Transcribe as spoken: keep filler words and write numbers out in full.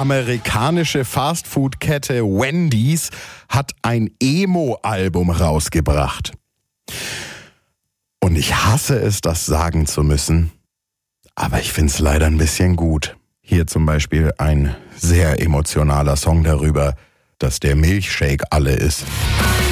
amerikanische Fastfood-Kette Wendy's hat ein Emo-Album rausgebracht. Und ich hasse es, das sagen zu müssen, aber ich find's leider ein bisschen gut. Hier zum Beispiel ein sehr emotionaler Song darüber, dass der Milchshake alle ist.